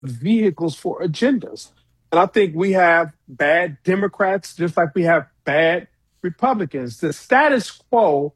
vehicles for agendas. And I think we have bad Democrats just like we have bad Republicans. The status quo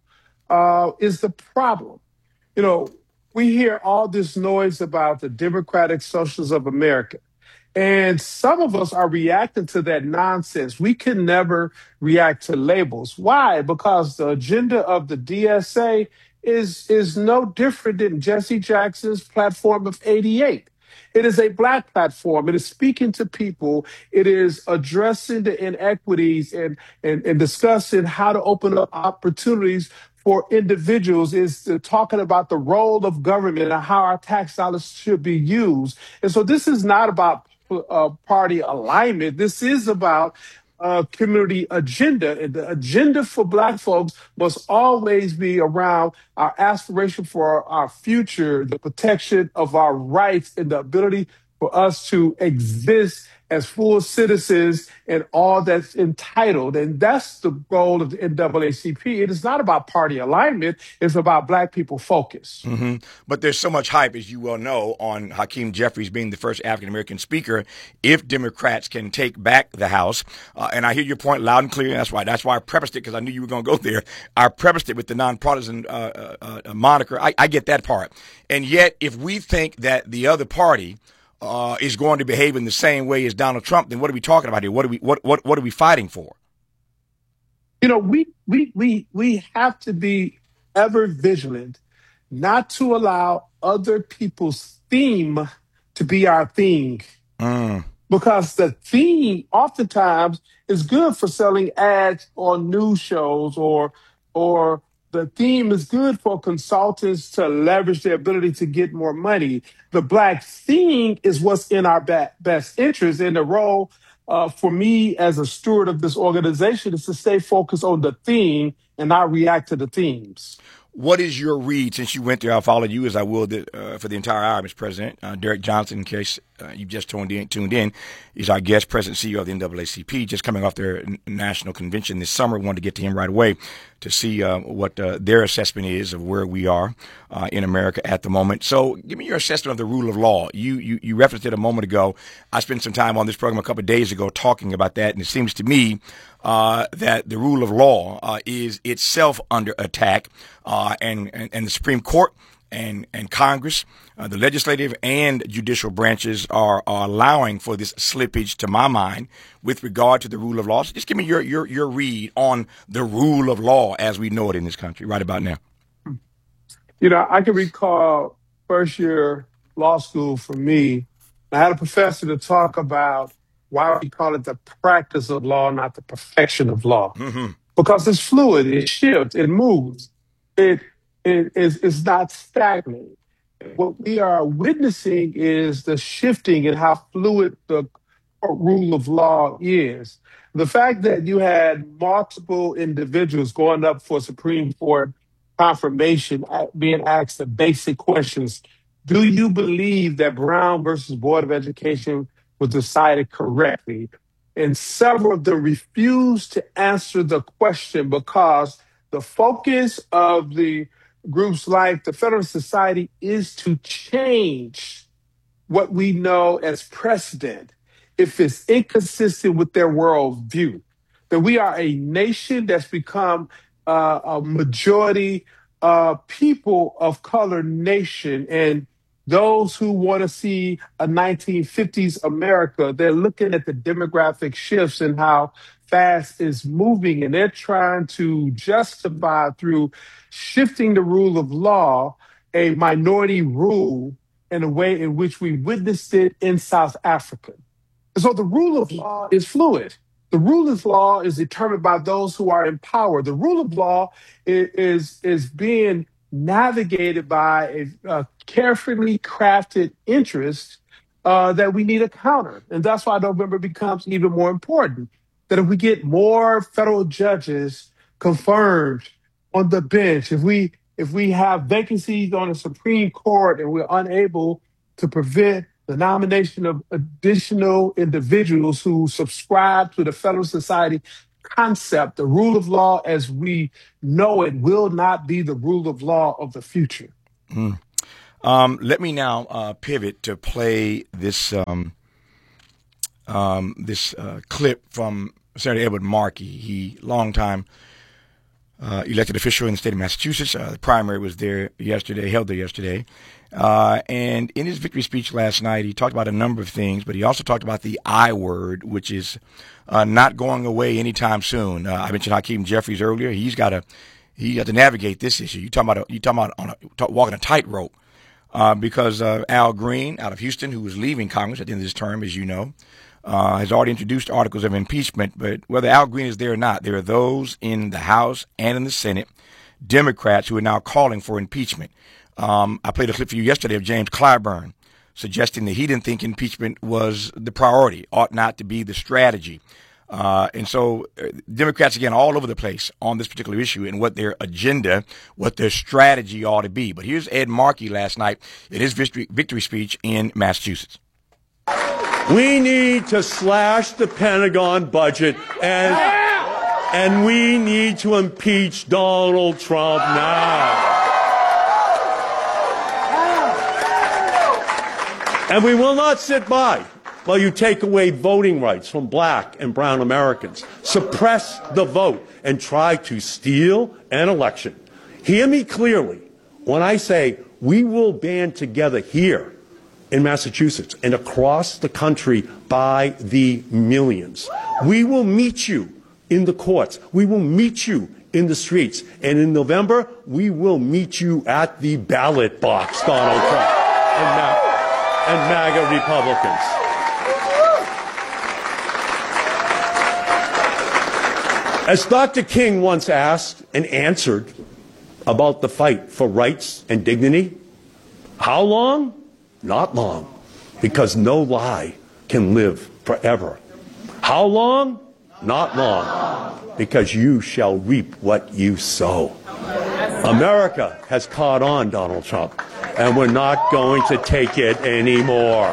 is the problem. You know, we hear all this noise about the Democratic Socialists of America. And some of us are reacting to that nonsense. We can never react to labels. Why? Because the agenda of the DSA is no different than Jesse Jackson's platform of 88. It is a black platform. It is speaking to people. It is addressing the inequities and discussing how to open up opportunities for individuals. Is talking about the role of government and how our tax dollars should be used. And so this is not about party alignment. This is about community agenda. And the agenda for Black folks must always be around our aspiration for our future, the protection of our rights, and the ability for us to exist as full citizens and all that's entitled. And that's the goal of the NAACP. It is not about party alignment. It's about Black people focus. Mm-hmm. But there's so much hype, as you well know, on Hakeem Jeffries being the first African-American speaker if Democrats can take back the House. And I hear your point loud and clear. And that's why I prefaced it, because I knew you were going to go there. I prefaced it with the nonpartisan moniker. I get that part. And yet, if we think that the other party is going to behave in the same way as Donald Trump, then what are we talking about here? What are we fighting for? You know, we have to be ever vigilant not to allow other people's theme to be our thing. Because the theme oftentimes is good for selling ads on news shows, or the theme is good for consultants to leverage their ability to get more money. The Black theme is what's in our best interest. And the role for me as a steward of this organization is to stay focused on the theme and not react to the themes. What is your read, since you went there? I'll follow you as I will for the entire hour, Mr. President. Derek Johnson, in case you've just tuned in, he's our guest, President and CEO of the NAACP, just coming off their national convention this summer. Wanted to get to him right away to see what their assessment is of where we are in America at the moment. So give me your assessment of the rule of law. You referenced it a moment ago. I spent some time on this program a couple of days ago talking about that, and it seems to me that the rule of law is itself under attack, and the Supreme Court and Congress, the legislative and judicial branches are allowing for this slippage, to my mind, with regard to the rule of law. So just give me your read on the rule of law as we know it in this country right about now. You know, I can recall first year law school for me. I had a professor to talk about why we call it the practice of law, not the perfection of law. Mm-hmm. Because it's fluid, it shifts, it moves. It's not stagnant. What we are witnessing is the shifting and how fluid the rule of law is. The fact that you had multiple individuals going up for Supreme Court confirmation, being asked the basic questions. Do you believe that Brown versus Board of Education was decided correctly? And several of them refused to answer the question because the focus of the groups like the Federalist Society is to change what we know as precedent if it's inconsistent with their worldview. That we are a nation that's become a majority people of color nation, and those who want to see a 1950s America, they're looking at the demographic shifts and how fast is moving, and they're trying to justify through shifting the rule of law a minority rule in a way in which we witnessed it in South Africa. So the rule of law is fluid. The rule of law is determined by those who are in power. The rule of law is being navigated by a carefully crafted interest that we need to counter. And that's why November becomes even more important. That if we get more federal judges confirmed on the bench, if we have vacancies on the Supreme Court and we're unable to prevent the nomination of additional individuals who subscribe to the Federalist Society concept, the rule of law as we know it will not be the rule of law of the future. Let me now pivot to play this clip from Senator Edward Markey. He, longtime elected official in the state of Massachusetts. The primary was held there yesterday. And in his victory speech last night, he talked about a number of things, but he also talked about the I word, which is not going away anytime soon. I mentioned Hakeem Jeffries earlier. He got to navigate this issue. You talking about walking a tightrope. Because Al Green out of Houston, who was leaving Congress at the end of this term, as you know, has already introduced articles of impeachment. But whether Al Green is there or not, there are those in the House and in the Senate, Democrats, who are now calling for impeachment. I played a clip for you yesterday of James Clyburn suggesting that he didn't think impeachment was the priority, ought not to be the strategy. And so Democrats, again, all over the place on this particular issue and what their agenda, what their strategy ought to be. But here's Ed Markey last night in his victory speech in Massachusetts. We need to slash the Pentagon budget and we need to impeach Donald Trump now. And we will not sit by while you take away voting rights from black and brown Americans, suppress the vote, and try to steal an election. Hear me clearly when I say we will band together here in Massachusetts and across the country by the millions. We will meet you in the courts. We will meet you in the streets. And in November, we will meet you at the ballot box, Donald Trump and MAGA Republicans. As Dr. King once asked and answered about the fight for rights and dignity, how long? Not long, because no lie can live forever. How long? Not long, because you shall reap what you sow. America has caught on, Donald Trump, and we're not going to take it anymore.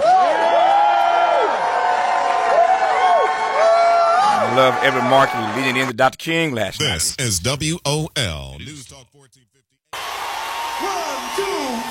I love Edward Markey leading into Dr. King last night. This is WOL News Talk 1450. 1, 2,